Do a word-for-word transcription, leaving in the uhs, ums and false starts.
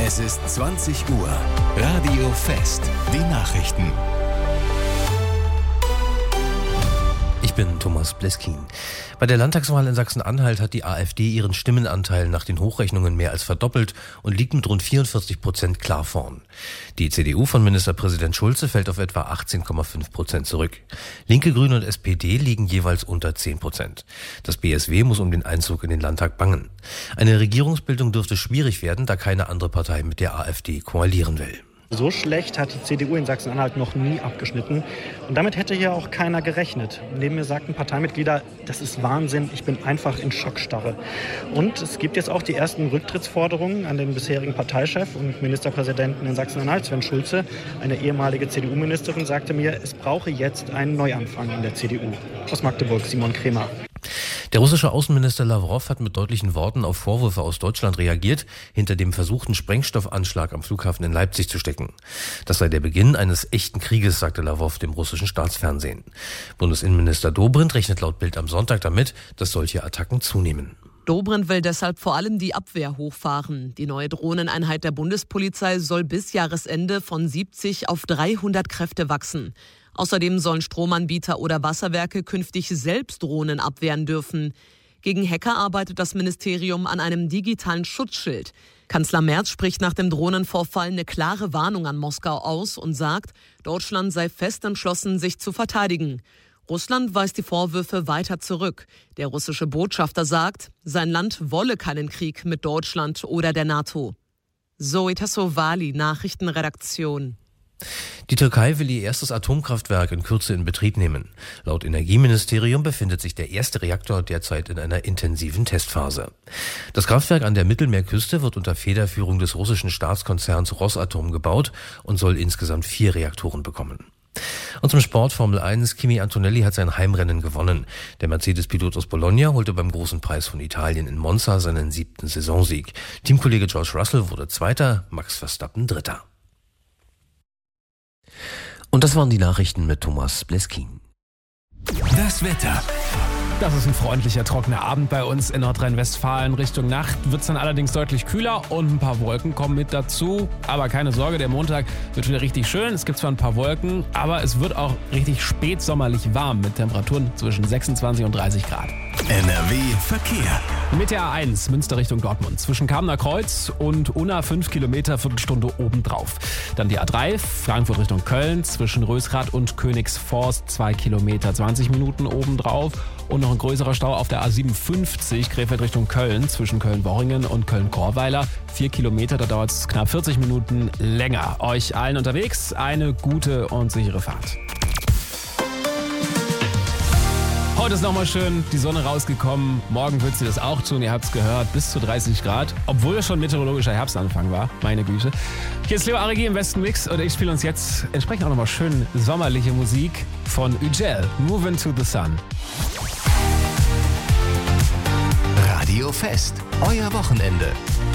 Es ist zwanzig Uhr. Radio Fest. Die Nachrichten. Ich bin Thomas Bleskin. Bei der Landtagswahl in Sachsen-Anhalt hat die AfD ihren Stimmenanteil nach den Hochrechnungen mehr als verdoppelt und liegt mit rund vierundvierzig Prozent klar vorn. Die C D U von Ministerpräsident Schulze fällt auf etwa achtzehn Komma fünf Prozent zurück. Linke, Grüne und S P D liegen jeweils unter zehn Prozent. Das B S W muss um den Einzug in den Landtag bangen. Eine Regierungsbildung dürfte schwierig werden, da keine andere Partei mit der AfD koalieren will. So schlecht hat die C D U in Sachsen-Anhalt noch nie abgeschnitten. Und damit hätte hier auch keiner gerechnet. Neben mir sagten Parteimitglieder, das ist Wahnsinn, ich bin einfach in Schockstarre. Und es gibt jetzt auch die ersten Rücktrittsforderungen an den bisherigen Parteichef und Ministerpräsidenten in Sachsen-Anhalt, Sven Schulze. Eine ehemalige C D U-Ministerin sagte mir, es brauche jetzt einen Neuanfang in der C D U. Aus Magdeburg, Simon Kremer. Der russische Außenminister Lavrov hat mit deutlichen Worten auf Vorwürfe aus Deutschland reagiert, hinter dem versuchten Sprengstoffanschlag am Flughafen in Leipzig zu stecken. Das sei der Beginn eines echten Krieges, sagte Lavrov dem russischen Staatsfernsehen. Bundesinnenminister Dobrindt rechnet laut Bild am Sonntag damit, dass solche Attacken zunehmen. Dobrindt will deshalb vor allem die Abwehr hochfahren. Die neue Drohneneinheit der Bundespolizei soll bis Jahresende von siebzig auf dreihundert Kräfte wachsen. Außerdem sollen Stromanbieter oder Wasserwerke künftig selbst Drohnen abwehren dürfen. Gegen Hacker arbeitet das Ministerium an einem digitalen Schutzschild. Kanzler Merz spricht nach dem Drohnenvorfall eine klare Warnung an Moskau aus und sagt, Deutschland sei fest entschlossen, sich zu verteidigen. Russland weist die Vorwürfe weiter zurück. Der russische Botschafter sagt, sein Land wolle keinen Krieg mit Deutschland oder der NATO. Zoe Tassovali, Nachrichtenredaktion. Die Türkei will ihr erstes Atomkraftwerk in Kürze in Betrieb nehmen. Laut Energieministerium befindet sich der erste Reaktor derzeit in einer intensiven Testphase. Das Kraftwerk an der Mittelmeerküste wird unter Federführung des russischen Staatskonzerns Rosatom gebaut und soll insgesamt vier Reaktoren bekommen. Und zum Sport Formel eins. Kimi Antonelli hat sein Heimrennen gewonnen. Der Mercedes-Pilot aus Bologna holte beim großen Preis von Italien in Monza seinen siebten Saisonsieg. Teamkollege George Russell wurde Zweiter, Max Verstappen Dritter. Und das waren die Nachrichten mit Thomas Bleskin. Das Wetter. Das ist ein freundlicher, trockener Abend bei uns in Nordrhein-Westfalen. Richtung Nacht wird es dann allerdings deutlich kühler und ein paar Wolken kommen mit dazu. Aber keine Sorge, der Montag wird wieder richtig schön. Es gibt zwar ein paar Wolken, aber es wird auch richtig spätsommerlich warm mit Temperaturen zwischen sechsundzwanzig und dreißig Grad. N R W Verkehr. Mit der A eins Münster Richtung Dortmund zwischen Kamener Kreuz und Unna fünf Kilometer, Viertelstunde obendrauf. Dann die A drei Frankfurt Richtung Köln zwischen Rösrath und Königsforst zwei Kilometer, zwanzig Minuten obendrauf. Und noch ein größerer Stau auf der A siebenundfünfzig Krefeld Richtung Köln zwischen Köln-Worringen und Köln-Korweiler. Vier Kilometer, da dauert es knapp vierzig Minuten länger. Euch allen unterwegs eine gute und sichere Fahrt. Heute ist nochmal schön die Sonne rausgekommen. Morgen wird sie das auch tun, ihr habt es gehört, bis zu dreißig Grad. Obwohl schon meteorologischer Herbstanfang war, meine Güte. Hier ist Leo Arigi im Westen Mix und ich spiele uns jetzt entsprechend auch nochmal schön sommerliche Musik von Ugel, Moving to the Sun. Radio Fest, euer Wochenende.